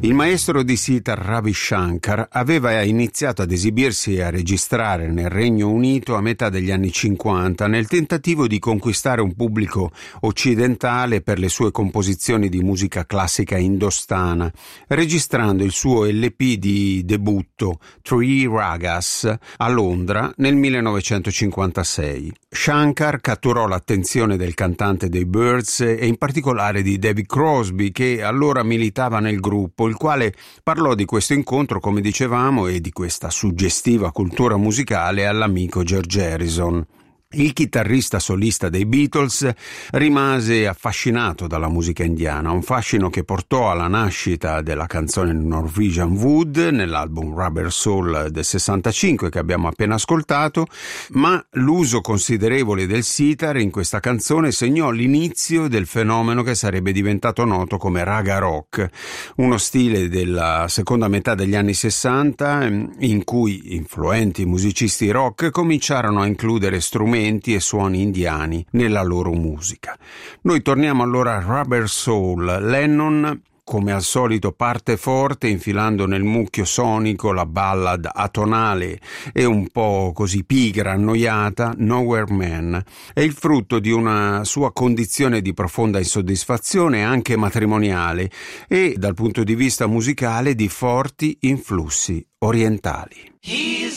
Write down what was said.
Il maestro di sitar Ravi Shankar aveva iniziato ad esibirsi e a registrare nel Regno Unito a metà degli anni 50 nel tentativo di conquistare un pubblico occidentale per le sue composizioni di musica classica indostana, registrando il suo LP di debutto Three Ragas a Londra nel 1956. Shankar catturò l'attenzione del cantante dei Byrds e in particolare di David Crosby, che allora militava nel gruppo, il quale parlò di questo incontro, come dicevamo, e di questa suggestiva cultura musicale all'amico George Harrison. Il chitarrista solista dei Beatles rimase affascinato dalla musica indiana, un fascino che portò alla nascita della canzone Norwegian Wood nell'album Rubber Soul del 65 che abbiamo appena ascoltato, ma l'uso considerevole del sitar in questa canzone segnò l'inizio del fenomeno che sarebbe diventato noto come raga rock, uno stile della seconda metà degli anni 60 in cui influenti musicisti rock cominciarono a includere strumenti e suoni indiani nella loro musica. Noi torniamo allora a Rubber Soul. Lennon, come al solito, parte forte infilando nel mucchio sonico la ballad atonale e un po' così pigra, annoiata, Nowhere Man. È il frutto di una sua condizione di profonda insoddisfazione anche matrimoniale e, dal punto di vista musicale, di forti influssi orientali.